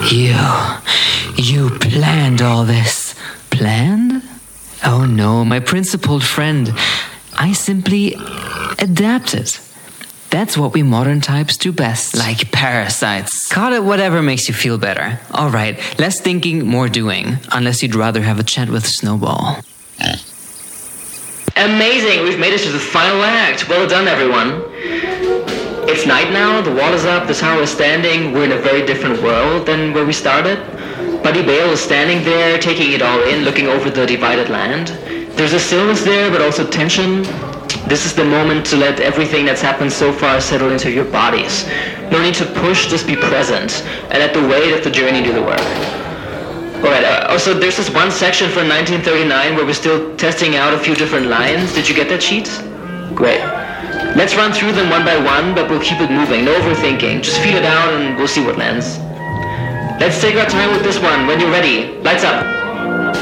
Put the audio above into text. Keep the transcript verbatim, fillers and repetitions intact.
You... you planned all this. Planned? Oh no, my principled friend. I simply adapted. That's what we modern types do best. Like parasites. Call it whatever makes you feel better. Alright, less thinking, more doing. Unless you'd rather have a chat with Snowball. Amazing! We've made it to the final act. Well done, everyone. It's night now, the wall is up, the tower is standing. We're in a very different world than where we started. Buddy Bale is standing there, taking it all in, looking over the divided land. There's a stillness there, but also tension. This is the moment to let everything that's happened so far settle into your bodies. No need to push, just be present, and let the weight of the journey do the work. Alright, uh, also there's this one section from nineteen thirty-nine where we're still testing out a few different lines. Did you get that sheet? Great. Let's run through them one by one, but we'll keep it moving. No overthinking. Just feel it out and we'll see what lands. Let's take our time with this one. When you're ready, lights up.